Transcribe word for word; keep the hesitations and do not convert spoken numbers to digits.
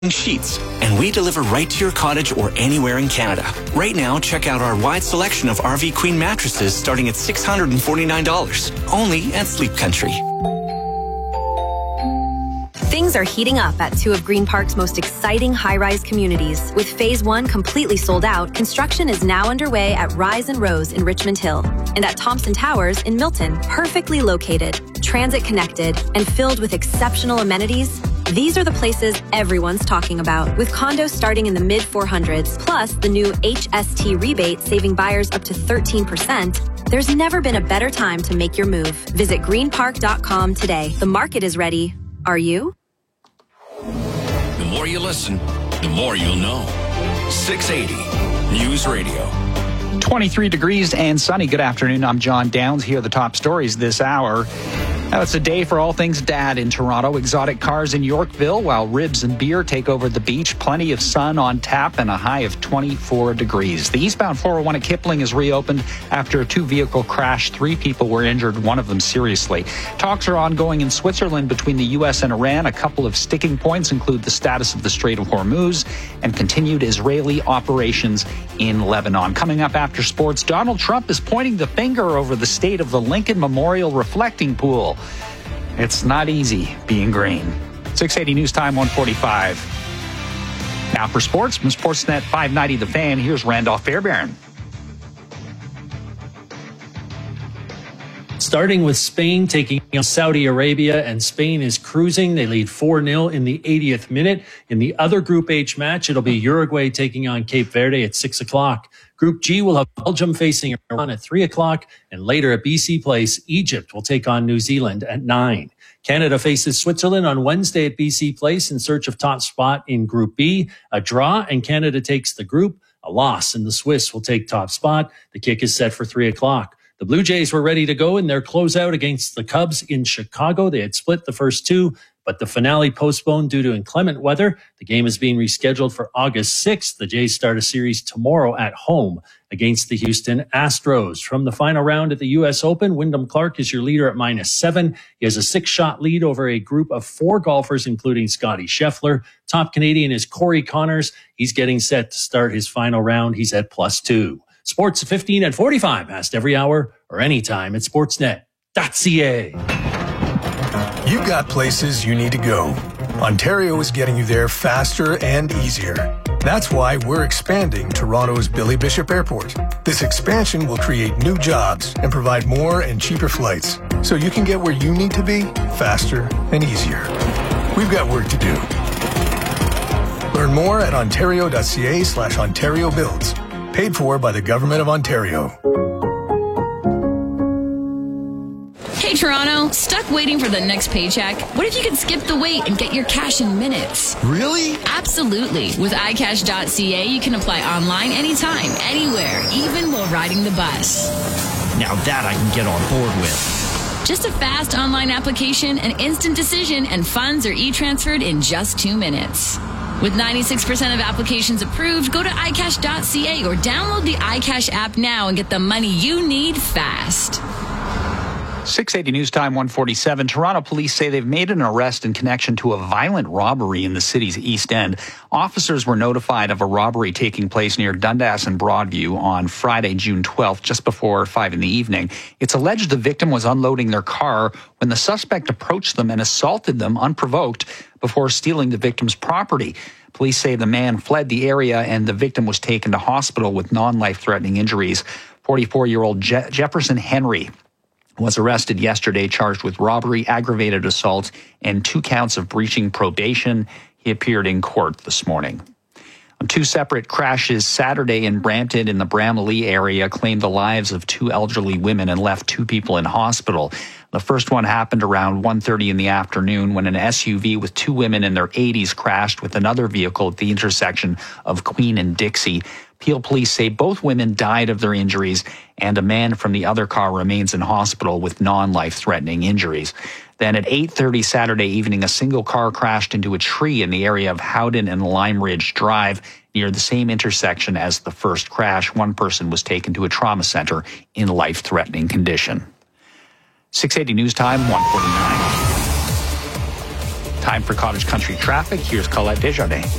sheets, and we deliver right to your cottage or anywhere in Canada. Right now, check out our wide selection of R V Queen mattresses starting at six hundred forty-nine dollars, only at Sleep Country. Things are heating up at two of Green Park's most exciting high-rise communities. With Phase one completely sold out, construction is now underway at Rise and Rose in Richmond Hill and at Thompson Towers in Milton. Perfectly located, transit-connected, and filled with exceptional amenities, these are the places everyone's talking about. With condos starting in the mid four hundreds, plus the new H S T rebate saving buyers up to thirteen percent, there's never been a better time to make your move. Visit green park dot com today. The market is ready. Are you? The more you listen, the more you'll know. six eighty News Radio. twenty-three degrees and sunny. Good afternoon. I'm John Downs. Here are the top stories this hour. Now, it's a day for all things dad in Toronto. Exotic cars in Yorkville, while ribs and beer take over the beach. Plenty of sun on tap and a high of twenty-four degrees. The eastbound four oh one at Kipling is reopened after a two-vehicle crash. Three people were injured, one of them seriously. Talks are ongoing in Switzerland between the U S and Iran. A couple of sticking points include the status of the Strait of Hormuz and continued Israeli operations in Lebanon. Coming up after sports, Donald Trump is pointing the finger over the state of the Lincoln Memorial Reflecting Pool. It's not easy being green. six eighty News Time, one forty-five. Now for sports from Sportsnet five ninety The Fan, here's Randolph Fairbairn. Starting with Spain taking on Saudi Arabia, and Spain is cruising. They lead four nil in the eightieth minute. In the other Group H match, it'll be Uruguay taking on Cape Verde at six o'clock. Group G will have Belgium facing Iran at three o'clock, and later at B C Place, Egypt will take on New Zealand at nine. Canada faces Switzerland on Wednesday at B C Place in search of top spot in Group B. A draw and Canada takes the group. A loss and the Swiss will take top spot. The kick is set for three o'clock. The Blue Jays were ready to go in their closeout against the Cubs in Chicago. They had split the first two, but the finale postponed due to inclement weather. The game is being rescheduled for August sixth. The Jays start a series tomorrow at home against the Houston Astros. From the final round at the U S Open, Wyndham Clark is your leader at minus seven. He has a six-shot lead over a group of four golfers, including Scottie Scheffler. Top Canadian is Corey Connors. He's getting set to start his final round. He's at plus two. Sports fifteen at forty-five, past every hour or anytime at sportsnet dot c a. You've got places you need to go. Ontario is getting you there faster and easier. That's why we're expanding Toronto's Billy Bishop Airport. This expansion will create new jobs and provide more and cheaper flights, so you can get where you need to be faster and easier. We've got work to do. Learn more at ontario dot c a slash Ontario Builds. Paid for by the Government of Ontario. Hey Toronto, stuck waiting for the next paycheck? What if you could skip the wait and get your cash in minutes? Really? Absolutely. With i cash dot c a, you can apply online anytime, anywhere, even while riding the bus. Now that I can get on board with. Just a fast online application, an instant decision, and funds are e-transferred in just two minutes. With ninety-six percent of applications approved, go to i cash dot c a or download the iCash app now and get the money you need fast. six eighty News Time, one forty-seven. Toronto police say they've made an arrest in connection to a violent robbery in the city's East End. Officers were notified of a robbery taking place near Dundas and Broadview on Friday, June twelfth, just before five in the evening. It's alleged the victim was unloading their car when the suspect approached them and assaulted them unprovoked before stealing the victim's property. Police say the man fled the area and the victim was taken to hospital with non-life-threatening injuries. forty-four-year-old Je- Jefferson Henry was arrested yesterday, charged with robbery, aggravated assault, and two counts of breaching probation. He appeared in court this morning. Two separate crashes Saturday in Brampton in the Bramalea area claimed the lives of two elderly women and left two people in hospital. The first one happened around one thirty in the afternoon when an S U V with two women in their eighties crashed with another vehicle at the intersection of Queen and Dixie. Peel police say both women died of their injuries and a man from the other car remains in hospital with non-life-threatening injuries. Then at eight thirty Saturday evening, a single car crashed into a tree in the area of Howden and Lime Ridge Drive near the same intersection as the first crash. One person was taken to a trauma center in life-threatening condition. six eighty News Time, one forty-nine. Time for Cottage Country traffic. Here's Colette Desjardins.